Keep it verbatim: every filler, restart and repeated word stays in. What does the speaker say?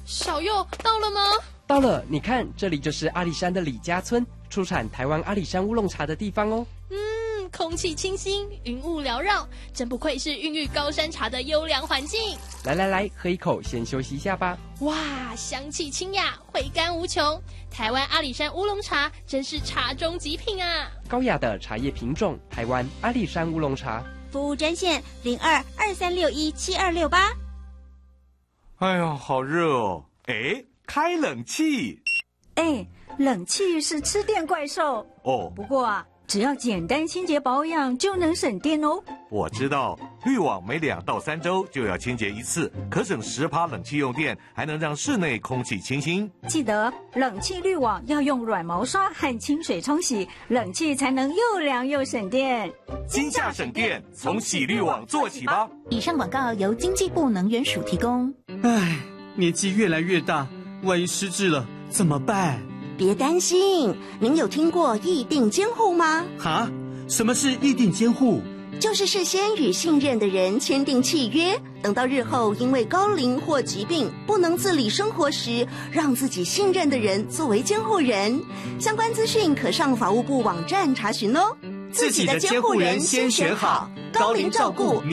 小佑到了吗？ 到了，你看，这里就是阿里山的李家村，出产台湾阿里山乌龙茶的地方哦。 嗯，空气清新，云雾缭绕，真不愧是孕育高山茶的优良环境。 来来来，喝一口，先休息一下吧。 哇，香气清雅，回甘无穷。台湾阿里山乌龙茶真是茶中极品啊！ 高雅的茶叶品种，台湾阿里山乌龙茶。 服务专线零二二三六一七二六八。 哎呀，好热哦！哎，开冷气。 哎，冷气是吃电怪兽哦。 不过啊，只要简单清洁保养就能省电哦。 我知道，滤网每两到三周就要清洁一次，可省十趴冷气用电，还能让室内空气清新。 记得冷气滤网要用软毛刷和清水冲洗，冷气才能又凉又省电。 今夏省电，从洗滤网做起吧。 以上广告由经济部能源署提供。 唉，年纪越来越大，万一失智了怎么办？ 别担心，您有听过议定监护吗？ 哈？什么是议定监护？ 就是事先与信任的人签订契约，等到日后因为高龄或疾病不能自理生活时，让自己信任的人作为监护人。相关资讯可上法务部网站查询哦。 自己的监护人先选好，高龄照顾